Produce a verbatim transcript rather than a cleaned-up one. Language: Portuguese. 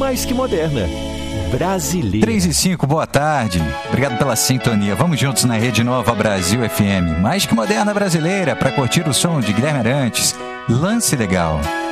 Mais que Moderna. Brasileira. três e cinco, boa tarde. Obrigado pela sintonia. Vamos juntos na Rede Nova Brasil F M. Mais que Moderna brasileira, para curtir o som de Guilherme Arantes. Lance Legal.